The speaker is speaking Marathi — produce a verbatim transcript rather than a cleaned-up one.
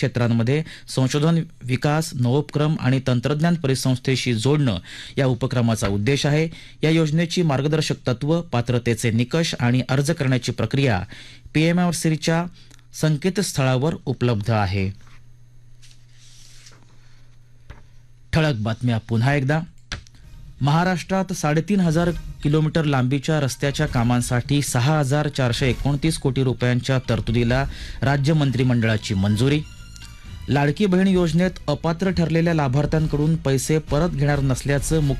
क्षेत्रांमध्ये संशोधन, विकास, नवोपक्रम आणि तंत्रज्ञान परिसंस्थेशी जोडणं या उपक्रमाचा उद्देश आहे. या योजनेची मार्गदर्शक तत्व, पात्रतेचे निकष आणि अर्ज करण्याची प्रक्रिया पीएमआरसीच्या संकेतस्थळावर उपलब्ध आहे. ठळक बातम्या पुन्हा एकदा. महाराष्ट्रात साडेतीन हजार किलोमीटर लांबीच्या रस्त्याच्या कामांसाठी सहा हजार चारशे एकोणतीस कोटी रुपयांच्या तरतुदीला राज्य मंत्रिमंडळाची मंजुरी. लाडकी बहीण योजनेत अपात्र ठरलेल्या लाभार्थ्यांकडून पैसे परत घेणार नसल्याचं मुख्य